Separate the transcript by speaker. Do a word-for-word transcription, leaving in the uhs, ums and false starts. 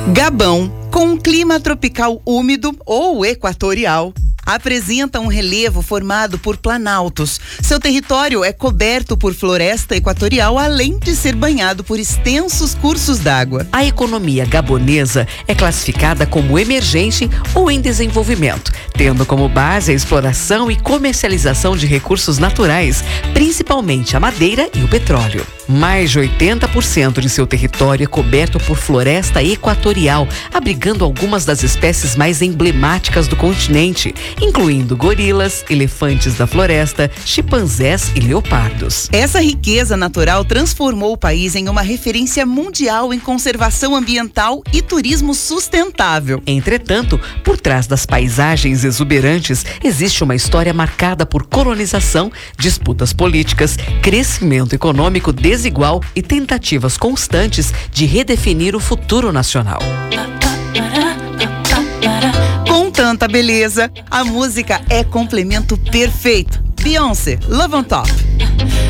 Speaker 1: Gabão, com um clima tropical úmido ou equatorial, apresenta um relevo formado por planaltos. Seu território é coberto por floresta equatorial, além de ser banhado por extensos cursos d'água.
Speaker 2: A economia gabonesa é classificada como emergente ou em desenvolvimento, tendo como base a exploração e comercialização de recursos naturais, principalmente a madeira e o petróleo. Mais de oitenta por cento de seu território é coberto por floresta equatorial, abrigando algumas das espécies mais emblemáticas do continente, incluindo gorilas, elefantes da floresta, chimpanzés e leopardos.
Speaker 1: Essa riqueza natural transformou o país em uma referência mundial em conservação ambiental e turismo sustentável.
Speaker 2: Entretanto, por trás das paisagens exuberantes, existe uma história marcada por colonização, disputas políticas, crescimento econômico desigual e tentativas constantes de redefinir o futuro nacional.
Speaker 1: Com tanta beleza, a música é complemento perfeito. Beyoncé, Love on Top.